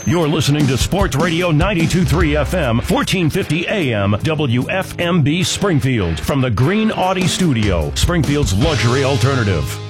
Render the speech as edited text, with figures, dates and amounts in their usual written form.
You're listening to Sports Radio 92.3 FM, 1450 AM, WFMB Springfield. From the Green Audi Studio, Springfield's luxury alternative.